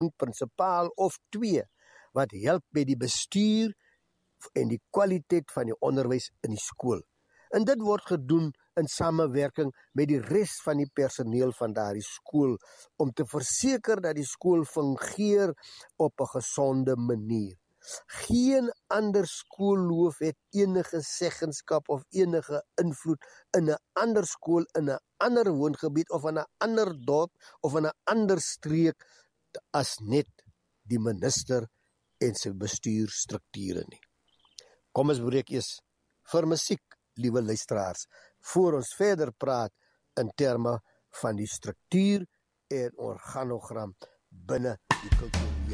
prinsipaal of 2 wat help by die bestuur en die kwaliteit van die onderwys in die skool. En dit word gedoen in samewerking met die res van die personeel van daardie skool om te verseker dat die skool fungeer op 'n gesonde manier. Geen ander skoolhoof het enige seggenskap of enige invloed in 'n ander skool, in 'n ander woongebied of in 'n ander dorp of in 'n ander streek as net die minister en sy bestuurstrukture nie. Kom ons breek eers vir musiek, liewe luisteraars, voor ons verder praat in terme van die struktuur en organogram binne die kultuur.